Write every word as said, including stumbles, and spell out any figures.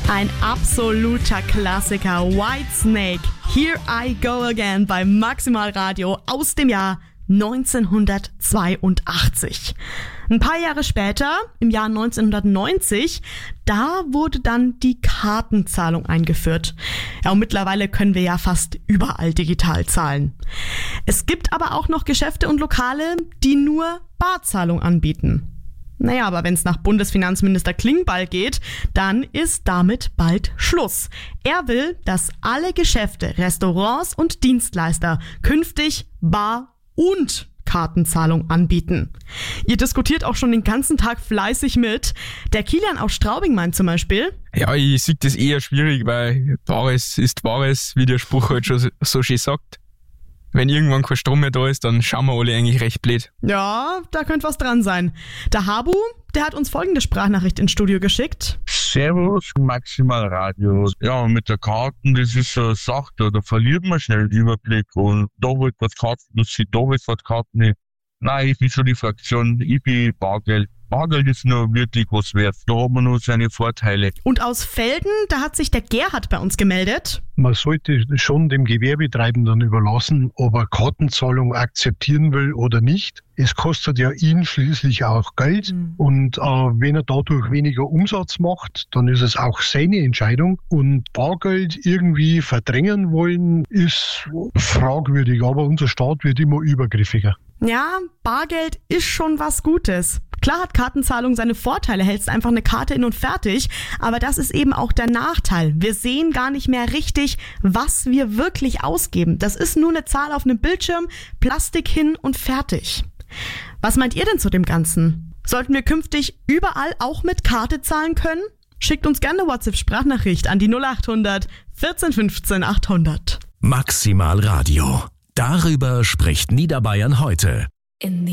Ein absoluter Klassiker, Whitesnake, Here I Go Again bei Maximal Radio aus dem Jahr neunzehnhundertzweiundachtzig. Ein paar Jahre später, im Jahr neunzehnhundertneunzig, da wurde dann die Kartenzahlung eingeführt. Ja, und mittlerweile können wir ja fast überall digital zahlen. Es gibt aber auch noch Geschäfte und Lokale, die nur Barzahlung anbieten. Naja, aber wenn es nach Bundesfinanzminister Klingbeil geht, dann ist damit bald Schluss. Er will, dass alle Geschäfte, Restaurants und Dienstleister künftig Bar- und Kartenzahlung anbieten. Ihr diskutiert auch schon den ganzen Tag fleißig mit. Der Kilian aus Straubing meint zum Beispiel: Ja, ich sehe das eher schwierig, weil Bares ist Bares, wie der Spruch halt schon so schön sagt. Wenn irgendwann kein Strom mehr da ist, dann schauen wir alle eigentlich recht blöd. Ja, da könnte was dran sein. Der Habu, der hat uns folgende Sprachnachricht ins Studio geschickt. Servus, Maximal Radio. Ja, mit der Karten, das ist so eine Sache, da, da verliert man schnell den Überblick. Und da wird was Karten, das sieht da wird was Karten nicht. Nein, ich bin schon die Fraktion, ich bin Bargeld. Bargeld ist nur wirklich was wert. Da hat man nur seine Vorteile. Und aus Velden, da hat sich der Gerhard bei uns gemeldet. Man sollte schon dem Gewerbetreibenden überlassen, ob er Kartenzahlung akzeptieren will oder nicht. Es kostet ja ihn schließlich auch Geld. Mhm. Und äh, wenn er dadurch weniger Umsatz macht, dann ist es auch seine Entscheidung. Und Bargeld irgendwie verdrängen wollen, ist fragwürdig. Aber unser Staat wird immer übergriffiger. Ja, Bargeld ist schon was Gutes. Klar hat Kartenzahlung seine Vorteile, hältst einfach eine Karte in und fertig, aber das ist eben auch der Nachteil. Wir sehen gar nicht mehr richtig, was wir wirklich ausgeben. Das ist nur eine Zahl auf einem Bildschirm, Plastik hin und fertig. Was meint ihr denn zu dem Ganzen? Sollten wir künftig überall auch mit Karte zahlen können? Schickt uns gerne eine WhatsApp-Sprachnachricht an die null acht hundert vierzehn fünfzehn achthundert. Maximal Radio. Darüber spricht Niederbayern heute.